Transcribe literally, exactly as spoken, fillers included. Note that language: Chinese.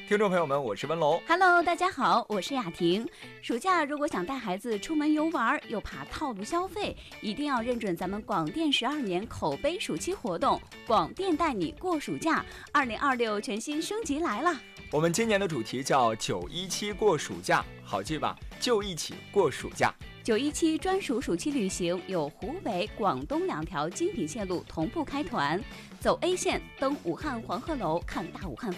听众朋友们，我是温龙。 Hello， 大家好，我是雅婷。暑假如果想带孩子出门游玩，又怕套路消费，一定要认准咱们广电十二年口碑暑期活动，广电带你过暑假。二零二六全新升级来了。 我们今年的主题叫九一七过暑假，好记吧？就一起过暑假。 九一七专属暑期旅行有湖北、广东两条精品线路同步开团，走 A 线登武汉黄鹤楼看大武汉